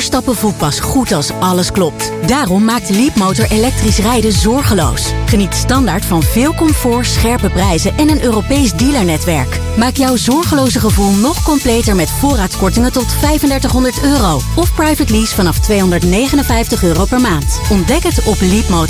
stappen voelt pas goed als alles klopt. Daarom maakt Leapmotor elektrisch rijden zorgeloos. Geniet standaard van veel comfort, scherpe prijzen en een Europees dealernetwerk. Maak jouw zorgeloze gevoel nog completer met voorraadkortingen tot €3500. Of private lease vanaf €259 per maand. Ontdek het op Leapmotor.